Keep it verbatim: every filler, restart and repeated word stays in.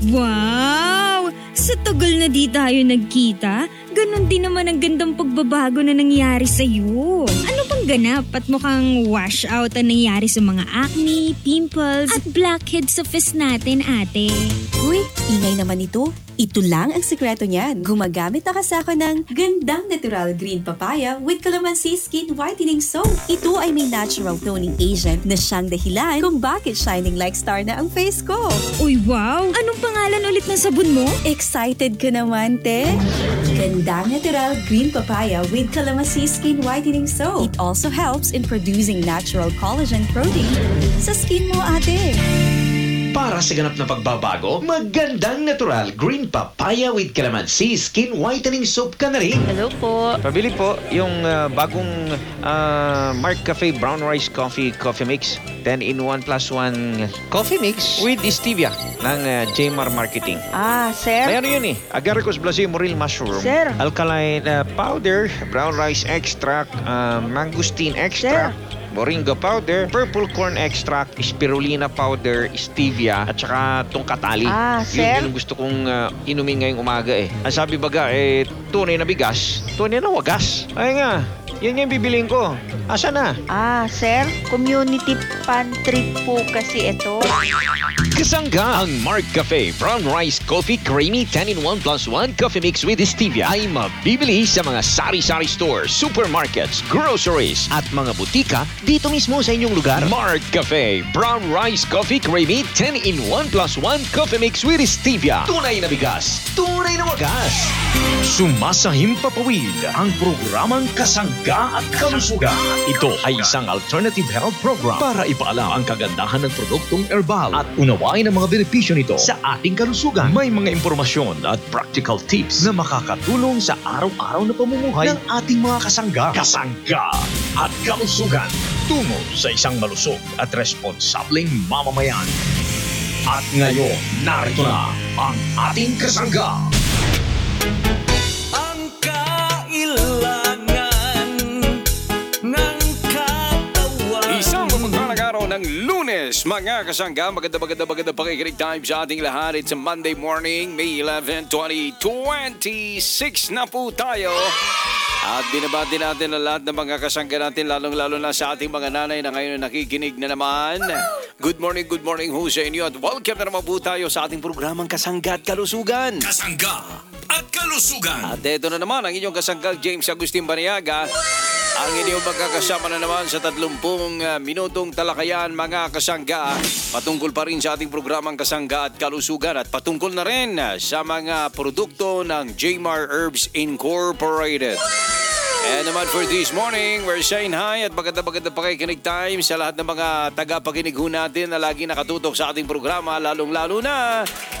Wow! Sa tagal na di tayo nagkita, ganun din naman ang gandang pagbabago na nangyari sa'yo. Ano bang ganap at mukhang wash out ang nangyari sa mga acne, pimples, at blackheads sa face natin, ate? Uy, ingay naman ito. Ito lang ang sekreto niyan. Gumagamit na kasi ako ng gandang natural green papaya with calamansi skin whitening soap. Ito ay may natural toning agent na siyang dahilan kung bakit shining like star na ang face ko. Uy, wow! Anong pangalan ulit ng sabon mo? Excited ka naman, te? Gandang natural green papaya with calamansi skin whitening soap. It also helps in producing natural collagen protein sa skin mo, ate. Para sa ganap na pagbabago, magandang natural green papaya with calamansi skin whitening soap ka na rin. Hello po. Pabili po yung uh, bagong uh, Mark Cafe Brown Rice Coffee Coffee Mix. ten in one plus one coffee mix with stevia ng uh, J-Mar Marketing. Ah, sir? Mayroon yun eh. Agaricus blossom morel mushroom. Sir. Alkaline uh, powder, brown rice extract, uh, mangosteen extract. Sir. Moringa powder, purple corn extract, spirulina powder, stevia, at saka tong katali. Ah, Yun, sir? yun ang gusto kong uh, inumin ngayong umaga eh. Ang sabi baga eh, tunay na bigas, tunay na wagas. Ay nga, yan nga yung bibiliin ko. Asa na? Ah, sir? Community pantry po kasi ito. Kasangga ang Mark Cafe Brown Rice Coffee Creamy ten in one plus one Coffee Mix with Stevia ay mabibili sa mga sari-sari stores, supermarkets, groceries at mga butika dito mismo sa inyong lugar. Mark Cafe Brown Rice Coffee Creamy ten in one plus one Coffee Mix with Stevia. Tunay na bigas, tunay na wagas. Sumasahim papawid ang programang Kasangga at Kalusugan. Ito ay isang alternative health program para ipaalam ang kagandahan ng produktong herbal at unawain ang mga benepisyo nito sa ating kalusugan. May mga impormasyon at practical tips na makakatulong sa araw-araw na pamumuhay ng ating mga kasangga. Kasangga at Kalusugan. Tungo sa isang malusog at responsableng mamamayan. At ngayon, narito na ang ating kasangga. Ang kailangan ng katawan. Isang mapagpalang araw ng Lunes, mga kasangga. Maganda, maganda, maganda pakikinig time sa ating lahat. It's a Monday morning, May eleventh, twenty twenty-six na po tayo. At binabati natin ang lahat ng mga kasangga natin, lalong-lalo na sa ating mga nanay na ngayon nakikinig na naman. Good morning, good morning ho sa inyo at welcome na naman po tayo sa ating programang Kasangga at Kalusugan. Kasangga at Kalusugan. At ito na naman ang inyong kasangga, James Agustin Baniaga. Ang inyong magkakasama na naman sa tatlumpung minutong talakayan, mga kasangga. Patungkol pa rin sa ating programang Kasangga at Kalusugan at patungkol na rin sa mga produkto ng J-Mar Herbs Incorporated. And naman for this morning, we're saying hi at maganda-maganda pakikinig time sa lahat ng mga taga-pakinig ho natin na lagi nakatutok sa ating programa, lalong-lalo na